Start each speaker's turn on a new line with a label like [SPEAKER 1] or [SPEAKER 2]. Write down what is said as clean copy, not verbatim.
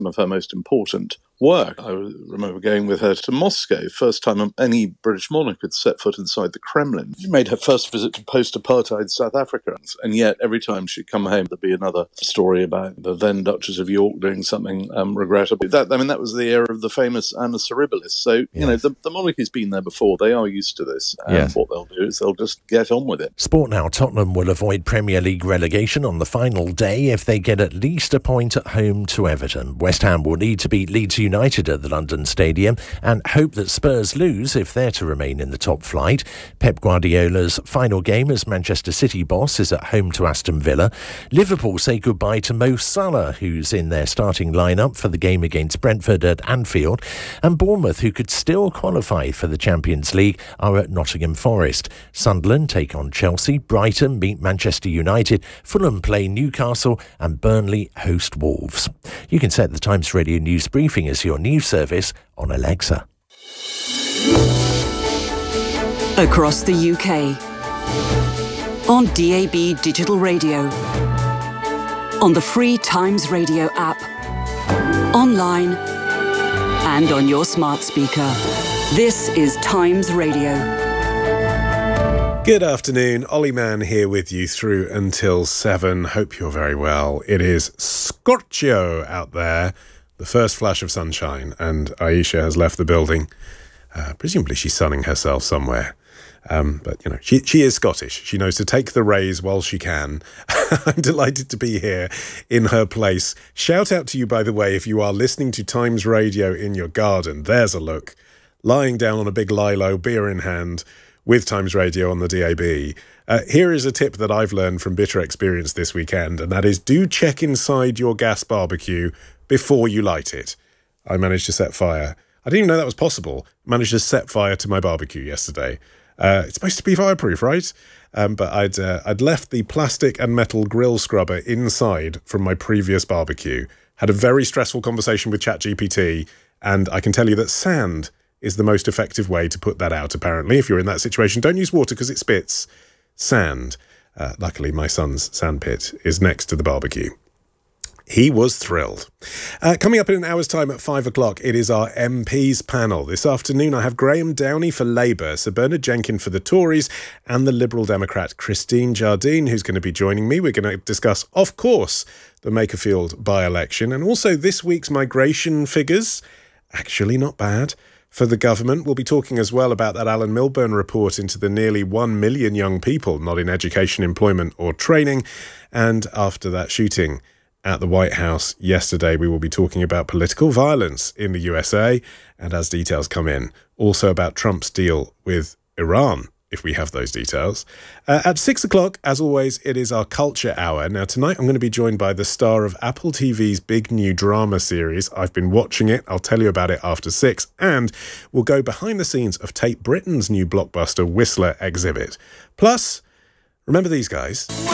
[SPEAKER 1] some of her most important work. I remember going with her to Moscow, first time any British monarch had set foot inside the Kremlin. She made her first visit to post-apartheid South Africa, and yet every time she'd come home, there'd be another story about the then Duchess of York doing something regrettable. That was the era of the famous Anna Sarribalis. So, the monarchy's been there before. They are used to this. And what they'll do is they'll just get on with it.
[SPEAKER 2] Sport now. Tottenham will avoid Premier League relegation on the final day if they get at least a point at home to Everton. West Ham will need to beat Leeds United at the London Stadium and hope that Spurs lose if they're to remain in the top flight. Pep Guardiola's final game as Manchester City boss is at home to Aston Villa. Liverpool say goodbye to Mo Salah, who's in their starting lineup for the game against Brentford at Anfield. And Bournemouth, who could still qualify for the Champions League, are at Nottingham Forest. Sunderland take on Chelsea. Brighton meet Manchester United. Fulham play Newcastle and Burnley host Wolves. You can set the Times Radio News Briefing as your news service on Alexa.
[SPEAKER 3] Across the UK. On DAB Digital Radio. On the free Times Radio app. Online. And on your smart speaker. This is Times Radio.
[SPEAKER 4] Good afternoon, Ollie Mann here with you through until 7. Hope you're very well. It is scorcho out there, the first flash of sunshine, and Aisha has left the building. Presumably she's sunning herself somewhere. But, she is Scottish. She knows to take the rays while she can. I'm delighted to be here in her place. Shout out to you, by the way, if you are listening to Times Radio in your garden. There's a look. Lying down on a big lilo, beer in hand, with Times Radio on the DAB. Here is a tip that I've learned from bitter experience this weekend, and that is do check inside your gas barbecue before you light it. I managed to set fire. I didn't even know that was possible. Managed to set fire to my barbecue yesterday. It's supposed to be fireproof, right? But I'd left the plastic and metal grill scrubber inside from my previous barbecue. Had a very stressful conversation with ChatGPT, and I can tell you that sand is the most effective way to put that out, apparently. If you're in that situation, don't use water because it spits. Sand. Luckily, my son's sandpit is next to the barbecue. He was thrilled. Coming up in an hour's time at 5 o'clock, it is our MPs panel. This afternoon, I have Graham Downey for Labour, Sir Bernard Jenkin for the Tories, and the Liberal Democrat Christine Jardine, who's going to be joining me. We're going to discuss, of course, the Makerfield by-election, and also this week's migration figures. Actually not bad for the government. We'll be talking as well about that Alan Milburn report into the nearly 1 million young people not in education, employment or training. And after that shooting at the White House yesterday, we will be talking about political violence in the USA, and as details come in, also about Trump's deal with Iran, if we have those details. At 6 o'clock, as always, it is our Culture Hour. Now, tonight I'm going to be joined by the star of Apple TV's big new drama series. I've been watching it. I'll tell you about it after 6. And we'll go behind the scenes of Tate Britain's new blockbuster Whistler exhibit. Plus, remember these guys?